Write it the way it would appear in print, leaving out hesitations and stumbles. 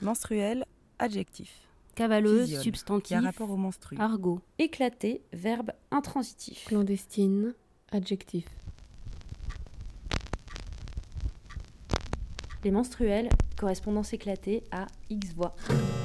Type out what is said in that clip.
Menstruel, adjectif. Cavaleuse, Physiole, substantif. qui a rapport au menstru. Argot. Éclaté, verbe intransitif. Clandestine, adjectif. Les menstruels, correspondance éclatée à X voix.